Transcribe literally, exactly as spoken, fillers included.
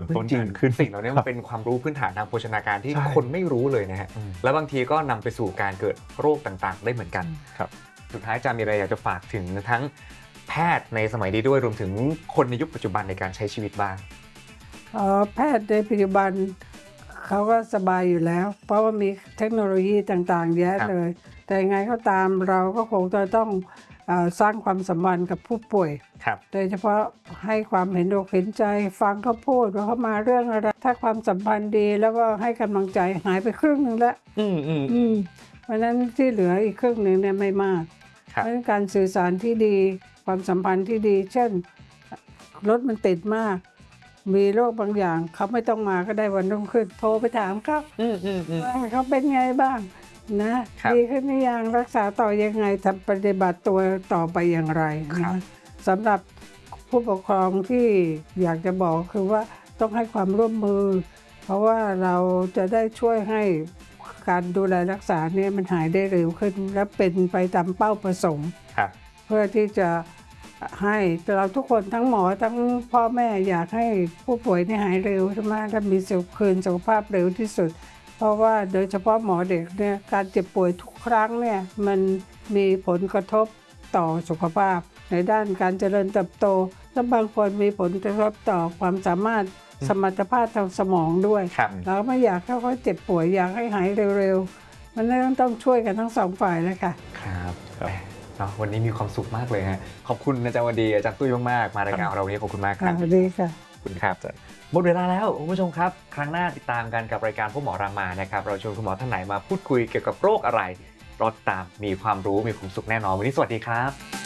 ต้นจริงขึ้นสิ่งเหล่านี้มันเป็นความรู้พื้นฐานทางโภชนาการที่คนไม่รู้เลยนะฮะแล้วบางทีก็นำไปสู่การเกิดโรคต่างๆได้เหมือนกันครับสุดท้ายอาจารย์มีอะไรอยากจะฝากถึงทั้งแพทย์ในสมัยนี้ด้วยรวมถึงคนในยุคปัจจุบันในการใช้ชีวิตบ้างแพทย์ในปัจจุบันเขาก็สบายอยู่แล้วเพราะว่ามีเทคโนโลยีต่างๆเยอะเลยแต่ยังไงก็ตามเราก็คงจะต้องสร้างความสัมพันธ์กับผู้ป่วยโดยเฉพาะให้ความเห็นอกเห็นใจฟังเขาพูดว่าเขามาเรื่องอะไรถ้าความสัมพันธ์ดีแล้วก็ให้กำลังใจหายไปครึ่งหนึ่งแล้วอืมอืมอืมเพราะนั้นที่เหลืออีกครึ่งหนึ่งเนี่ยไม่มากเพราะนั้นการสื่อสารที่ดีความสัมพันธ์ที่ดีเช่นรถมันติดมากมีโรคบางอย่างเขาไม่ต้องมาก็ได้วันรุ่งขึ้นโทรไปถามเขาว่าเขาเป็นไงบ้างนะดีขึ้นหรือยังรักษาต่อยังไงทำปฏิบัติตัวต่อไปอย่างไรนะสำหรับผู้ปกครองที่อยากจะบอกคือว่าต้องให้ความร่วมมือเพราะว่าเราจะได้ช่วยให้การดูแลรักษาเนี่ยมันหายได้เร็วขึ้นและเป็นไปตามเป้าประสงค์เพื่อที่จะให้เราทุกคนทั้งหมอทั้งพ่อแม่อยากให้ผู้ป่วยนี่หายเร็วใช่ไหมและมีสุขคืนสุขภาพเร็วที่สุดเพราะว่าโดยเฉพาะหมอเด็กเนี่ยการเจ็บป่วยทุกครั้งเนี่ยมันมีผลกระทบต่อสุขภาพในด้านการเจริญเติบโตและบางคนมีผลกระทบต่อความสามารถสมรรถภาพทางสมองด้วยเราไม่อยากให้เขาเจ็บป่วยอยากให้หายเร็วๆมันต้องช่วยกันทั้งสองฝ่ายเลยค่ะครับวันนี้มีความสุขมากเลยฮะขอบคุณอาจารย์วดีอาจารย์ตุ้ยมากๆมารายการเราวันนี้ขอบคุณมากครับสวัสดีค่ะขอบคุณครับหมดเวลาแล้วคุณผู้ชมครับครั้งหน้าติดตามกันกับรายการพวกหมอรามานะครับเราชวนคุณหมอท่านไหนมาพูดคุยเกี่ยวกับโรคอะไรรอติดตามมีความรู้มีความสุขแน่นอนวันนี้สวัสดีครับ